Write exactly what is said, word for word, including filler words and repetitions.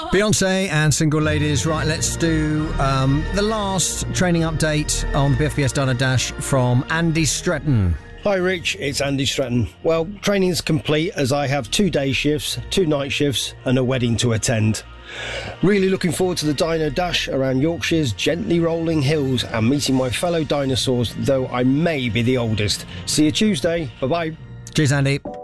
Beyonce and Single Ladies. Right, let's do um, the last training update on the B F B S Diner Dash from Andy Stretton. Hi Rich, it's Andy Stretton. Well, training's complete as I have two day shifts, two night shifts and a wedding to attend. Really looking forward to the Dino Dash around Yorkshire's gently rolling hills and meeting my fellow dinosaurs, though I may be the oldest. See you Tuesday. Bye-bye. Cheers, Andy.